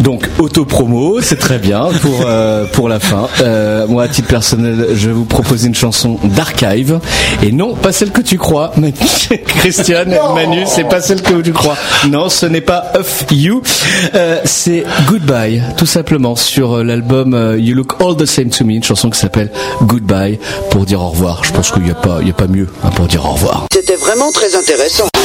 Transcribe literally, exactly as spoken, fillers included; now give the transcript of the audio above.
Donc auto-promo, c'est très bien pour euh, pour la fin. Euh, moi, à titre personnel, je vais vous proposer une chanson d'Archive et non, pas celle que tu crois. Mais Christiane, Manu, c'est pas celle que tu crois. Non, ce n'est pas Of You. Euh, c'est Goodbye, tout simplement, sur l'album euh, You Look All the Same to Me, une chanson qui s'appelle Goodbye pour dire au revoir. Je pense qu'il n'y a pas il y a pas mieux hein, pour dire au revoir. C'était vraiment très intéressant.